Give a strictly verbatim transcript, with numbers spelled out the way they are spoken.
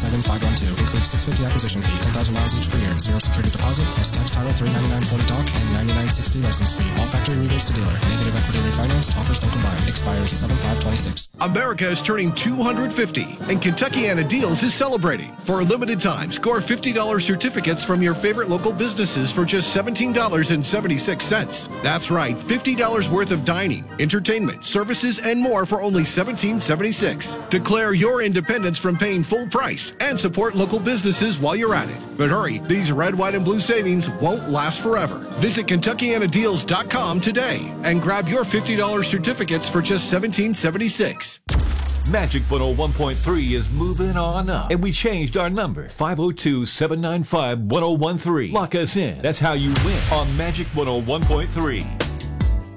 seven five one two. Includes six hundred fifty dollars acquisition fee, ten thousand miles each per year, zero security deposit, plus tax title three ninety-nine for the doc, and ninety-nine sixty license fee. All factory rebates to dealer. Negative equity refinanced. Offers don't combine. Expires seven five twenty-six. America is turning two hundred fifty, and Kentuckiana Deals is celebrating. For a limited time, score fifty dollars certificates from your favorite local businesses for just seventeen dollars and seventy-six cents. That's right, fifty dollars worth of dining, entertainment, services, and more for only seventeen seventy-six. Declare your independence from paying full price and support local businesses while you're at it. But hurry, these red, white, and blue savings won't last forever. Visit Kentuckiana Deals dot com today and grab your fifty dollars certificates for just seventeen seventy-six. Magic one oh one point three is moving on up, and we changed our number. five oh two, seven nine five, one oh one three. Lock us in. That's how you win on Magic one oh one point three.